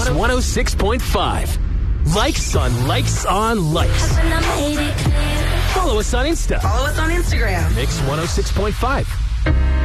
106.5. Likes on likes on likes. Follow us on Insta. Follow us on Instagram. Mix 106.5.